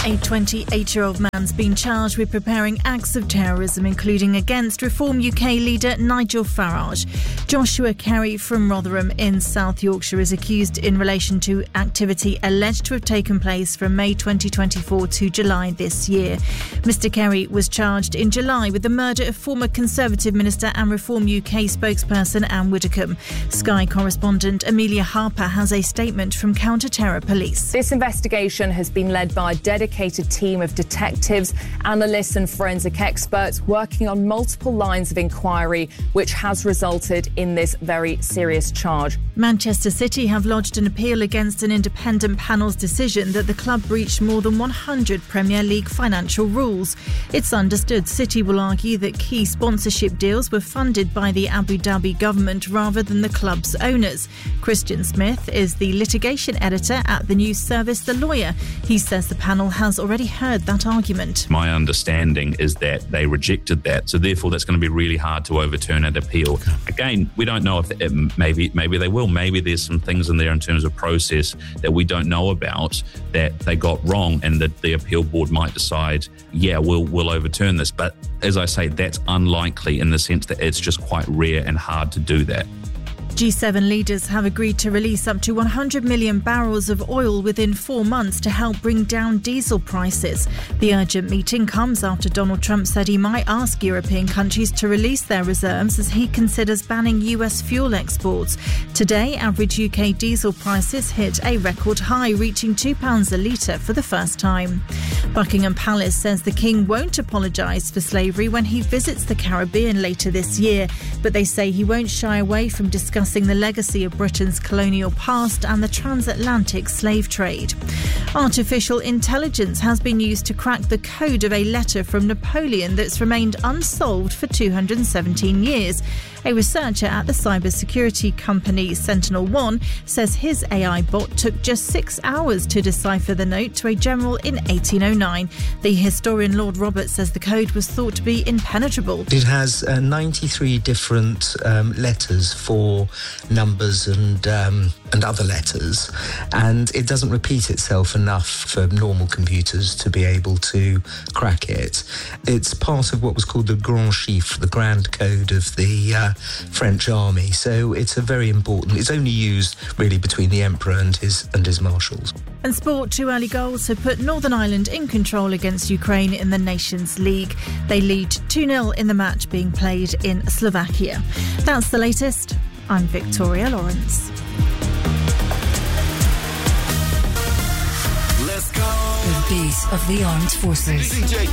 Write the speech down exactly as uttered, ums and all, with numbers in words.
A twenty-eight-year-old man's been charged with preparing acts of terrorism, including against Reform U K leader Nigel Farage. Joshua Carey from Rotherham in South Yorkshire is accused in relation to activity alleged to have taken place from May twenty twenty-four to July this year. Mister Carey was charged in July with the murder of former Conservative Minister and Reform U K spokesperson Anne Widdecombe. Sky correspondent Amelia Harper has a statement from Counter-Terror Police. This investigation has been led by a dedicated team of detectives, analysts and forensic experts working on multiple lines of inquiry, which has resulted in this very serious charge. Manchester City have lodged an appeal against an independent panel's decision that the club breached more than one hundred Premier League financial rules. It's understood City will argue that key sponsorship deals were funded by the Abu Dhabi government rather than the club's owners. Christian Smith is the litigation editor at the news service The Lawyer. He says the panel has already heard that argument. My understanding is that they rejected that, so therefore that's going to be really hard to overturn at appeal. Again, we don't know if it, maybe maybe they will. Maybe there's some things in there in terms of process that we don't know about that they got wrong, and that the appeal board might decide, yeah, we'll we'll overturn this. But as I say, that's unlikely in the sense that it's just quite rare and hard to do that. G seven leaders have agreed to release up to one hundred million barrels of oil within four months to help bring down diesel prices. The urgent meeting comes after Donald Trump said he might ask European countries to release their reserves as he considers banning U S fuel exports. Today, average U K diesel prices hit a record high, reaching two pounds a litre for the first time. Buckingham Palace says the King won't apologise for slavery when he visits the Caribbean later this year, but they say he won't shy away from discussing the legacy of Britain's colonial past and the transatlantic slave trade. Artificial intelligence has been used to crack the code of a letter from Napoleon that's remained unsolved for two hundred seventeen years. A researcher at the cybersecurity company Sentinel One says his A I bot took just six hours to decipher the note to a general in eighteen oh nine. The historian Lord Roberts says the code was thought to be impenetrable. It has uh, ninety-three different um, letters for numbers and um, and other letters, and it doesn't repeat itself enough for normal computers to be able to crack it. It's part of what was called the Grand Chiffre, the grand code of the uh, French army, so it's a very important. It's only used really between the Emperor and his and his marshals. And sport, two early goals have put Northern Ireland in control against Ukraine in the Nations League. They lead two nil in the match being played in Slovakia. That's the latest. I'm Victoria Lawrence. Let's go. The beat of the armed forces. D J